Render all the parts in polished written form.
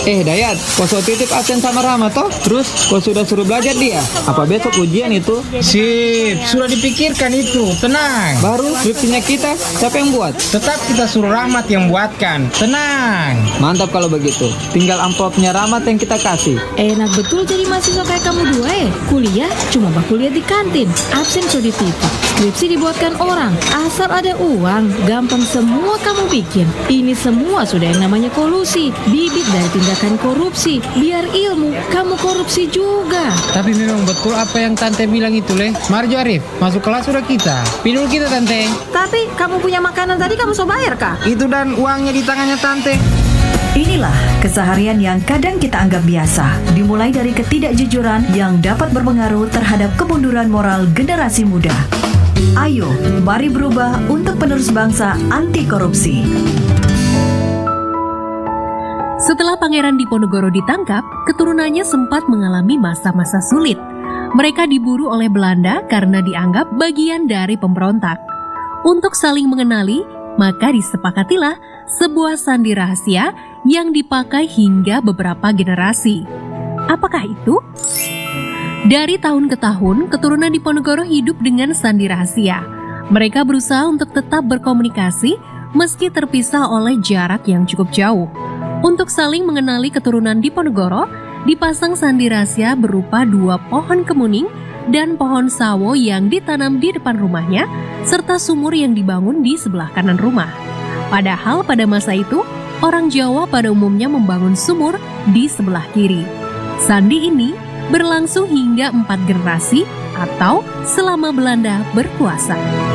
Dayat, kau so titip absen sama Rama toh? Terus kau sudah suruh belajar dia? Apa besok ujian itu? Sip, sudah dipikirkan itu, tenang. Baru skripsinya kita, siapa yang buat? Tetap kita suruh Rahmat yang buatkan, tenang. Mantap kalau begitu. Tinggal amplopnya Rahmat yang kita kasih. Enak betul jadi mahasiswa kayak kamu dua Kuliah cuma kuliah di kantin. Absen so dititip. Skripsi dibuatkan orang. Asal ada uang, gampang semua kamu bikin. Ini semua sudah yang namanya kolusi. Bibit dari tindakan korupsi. Biar ilmu, kamu korupsi juga. Tapi memang betul apa yang Tante bilang itu, Le. Marjo Arif, masuk kelas sudah kita. Pinul kita, Tante. Tapi kamu punya makanan tadi kamu so bayar kah? Itu dan uangnya di tangannya Tante. Inilah keseharian yang kadang kita anggap biasa, dimulai dari ketidakjujuran yang dapat berpengaruh terhadap kemunduran moral generasi muda. Ayo, mari berubah untuk penerus bangsa anti korupsi. Setelah Pangeran Diponegoro ditangkap, keturunannya sempat mengalami masa-masa sulit. Mereka diburu oleh Belanda karena dianggap bagian dari pemberontak. Untuk saling mengenali, maka disepakatilah sebuah sandi rahasia yang dipakai hingga beberapa generasi. Apakah itu? Dari tahun ke tahun, keturunan Diponegoro hidup dengan sandi rahasia. Mereka berusaha untuk tetap berkomunikasi meski terpisah oleh jarak yang cukup jauh. Untuk saling mengenali keturunan Diponegoro, dipasang sandi rahasia berupa 2 pohon kemuning dan pohon sawo yang ditanam di depan rumahnya, serta sumur yang dibangun di sebelah kanan rumah. Padahal pada masa itu, orang Jawa pada umumnya membangun sumur di sebelah kiri. Sandi ini berlangsung hingga 4 generasi atau selama Belanda berkuasa.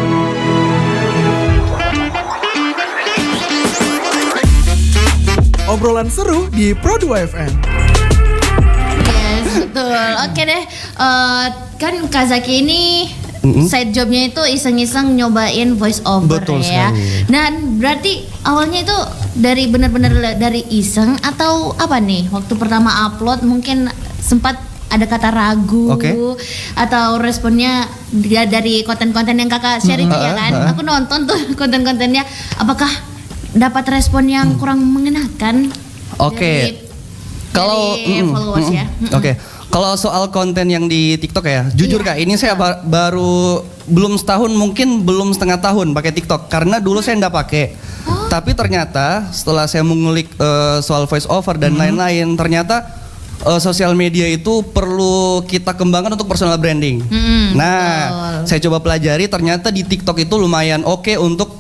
Obrolan seru di Pro 2 FM. Yes, betul. Oke deh, kan Kak Zaki ini side jobnya itu iseng-iseng nyobain voice over. Betul ya. sekali. Dan berarti awalnya itu dari benar-benar dari iseng atau apa nih? Waktu pertama upload mungkin sempat ada kata ragu atau responnya dia dari konten-konten yang kakak share itu ya kan? Aku nonton tuh konten-kontennya. Apakah dapat respon yang kurang mengenakan? Oke. Kalau followers ya. Oke. Kalau soal konten yang di TikTok ya, jujur Kak, ini saya baru belum setahun, mungkin belum setengah tahun pakai TikTok karena dulu saya nggak pakai. Tapi ternyata setelah saya mengulik soal voice over dan lain-lain, ternyata sosial media itu perlu kita kembangkan untuk personal branding. Saya coba pelajari, ternyata di TikTok itu lumayan oke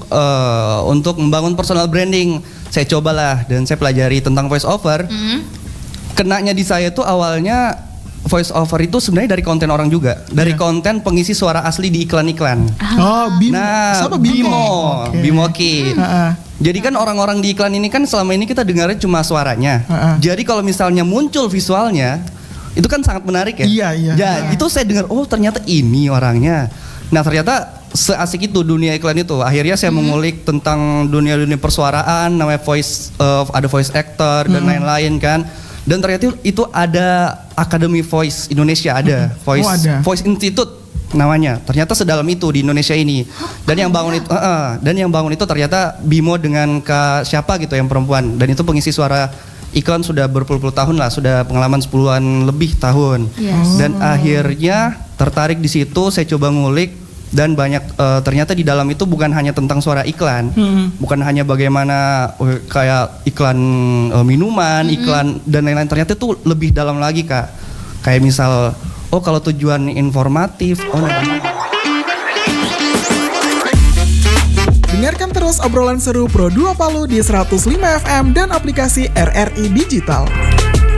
untuk membangun personal branding. Saya cobalah dan saya pelajari tentang voice over. Kenanya di saya itu awalnya voice over itu sebenarnya dari konten orang juga, dari konten pengisi suara asli di iklan-iklan. Bimo. Nah, Siapa Bimo? Bimoki. Jadi kan orang-orang di iklan ini kan selama ini kita dengarnya cuma suaranya. Jadi kalau misalnya muncul visualnya, itu kan sangat menarik ya. Iya. Itu saya dengar, oh ternyata ini orangnya. Nah ternyata seasik itu dunia iklan itu. Akhirnya saya mengulik tentang dunia-dunia persuaraan, namanya ada voice actor dan lain-lain kan. Dan ternyata itu ada Akademi Voice Indonesia, ada Voice Institute namanya. Ternyata sedalam itu di Indonesia ini. Dan yang bangun itu ternyata Bimo dengan Kak siapa gitu yang perempuan. Dan itu pengisi suara iklan sudah berpuluh-puluh tahun lah, sudah pengalaman 10-an lebih tahun. Dan akhirnya tertarik di situ, saya coba ngulik. Dan banyak ternyata di dalam itu bukan hanya tentang suara iklan, bukan hanya bagaimana kayak iklan minuman, iklan dan lain-lain. Ternyata itu lebih dalam lagi Kak. Kayak misal, kalau tujuan informatif. Dengarkan terus obrolan seru Pro 2 Palu di 105 FM dan aplikasi RRI Digital.